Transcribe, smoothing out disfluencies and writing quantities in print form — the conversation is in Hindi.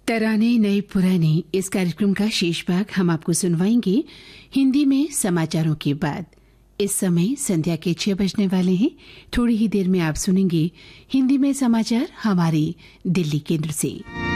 तराने नए पुराने इस कार्यक्रम का शेष भाग हम आपको सुनवाएंगे हिंदी में समाचारों के बाद। इस समय संध्या के 6 बजने वाले हैं। थोड़ी ही देर में आप सुनेंगे हिंदी में समाचार हमारे दिल्ली केंद्र से।